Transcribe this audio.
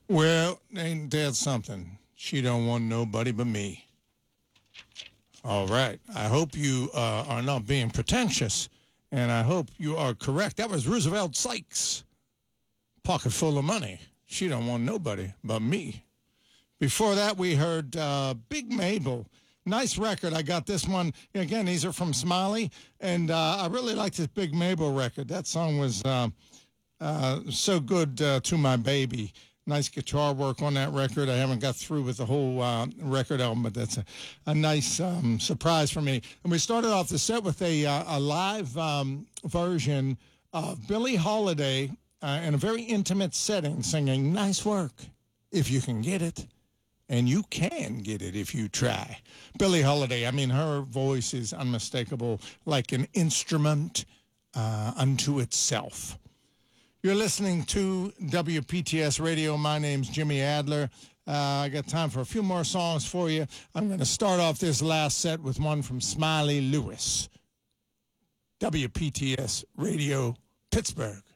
Well, ain't that something? She don't want nobody but me. All right. I hope you are not being pretentious, and I hope you are correct. That was Roosevelt Sykes. Pocket full of money. She don't want nobody but me. Before that, we heard Big Mabel. Nice record. I got this one. Again, these are from Smiley, and I really like this Big Mabel record. That song was so good to my baby. Nice guitar work on that record. I haven't got through with the whole record album, but that's a nice surprise for me. And we started off the set with a live version of Billie Holiday in a very intimate setting, singing "Nice Work," if you can get it. And you can get it if you try. Billie Holiday, I mean, her voice is unmistakable, like an instrument unto itself. You're listening to WPTS Radio. My name's Jimmy Adler. I got time for a few more songs for you. I'm going to start off this last set with one from Smiley Lewis. WPTS Radio, Pittsburgh.